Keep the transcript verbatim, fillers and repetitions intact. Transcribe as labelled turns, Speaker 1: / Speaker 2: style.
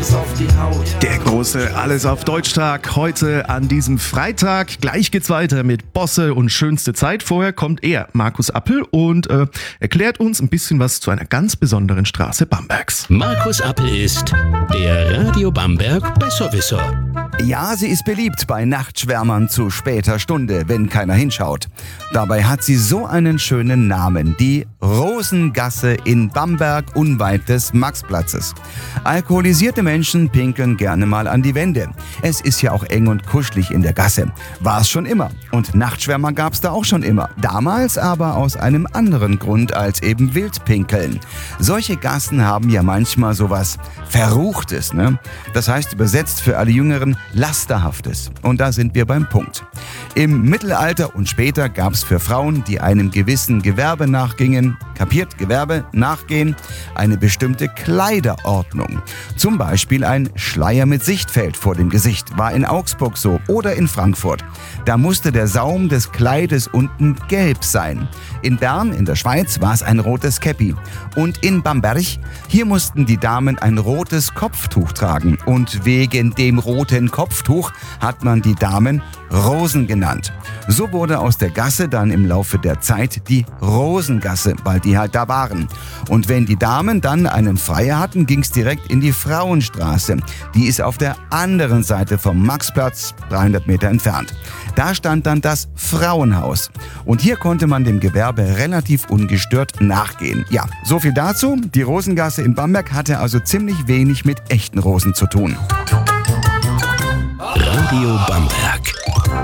Speaker 1: bis auf die Haut.
Speaker 2: Der große Alles auf Deutsch-Tag heute an diesem Freitag. Gleich geht's weiter mit Bosse und schönste Zeit. Vorher kommt er, Markus Appel, und äh, erklärt uns ein bisschen was zu einer ganz besonderen Straße Bambergs.
Speaker 3: Markus Appel ist der Radio Bamberg Besserwisser.
Speaker 4: Ja, sie ist beliebt bei Nachtschwärmern zu später Stunde, wenn keiner hinschaut. Dabei hat sie so einen schönen Namen, die Rosengasse in Bamberg unweit des Maxplatzes. Alkoholisierte Menschen pinkeln gerne mal an die Wände. Es ist ja auch eng und kuschelig in der Gasse. War es schon immer. Und Nachtschwärmer gab es da auch schon immer. Damals aber aus einem anderen Grund als eben Wildpinkeln. Solche Gassen haben ja manchmal sowas Verruchtes, ne? Das heißt übersetzt für alle Jüngeren Lasterhaftes. Und da sind wir beim Punkt. Im Mittelalter und später gab es für Frauen, die einem gewissen Gewerbe nachgingen, kapiert, Gewerbe, nachgehen, eine bestimmte Kleiderordnung. Zum Beispiel ein Schleier mit Sichtfeld vor dem Gesicht, war in Augsburg so oder in Frankfurt. Da musste der Saum des Kleides unten gelb sein. In Bern, in der Schweiz, war es ein rotes Käppi. Und in Bamberg, hier mussten die Damen ein rotes Kopftuch tragen. Und wegen dem roten Kopftuch hat man die Damen Rosen genannt. So wurde aus der Gasse dann im Laufe der Zeit die Rosengasse, weil die halt da waren. Und wenn die Damen dann einen Freier hatten, ging's direkt in die Frauenstraße. Die ist auf der anderen Seite vom Maxplatz, dreihundert Meter entfernt. Da stand dann das Frauenhaus. Und hier konnte man dem Gewerbe relativ ungestört nachgehen. Ja, so viel dazu. Die Rosengasse in Bamberg hatte also ziemlich wenig mit echten Rosen zu tun.
Speaker 3: Radio Bamberg.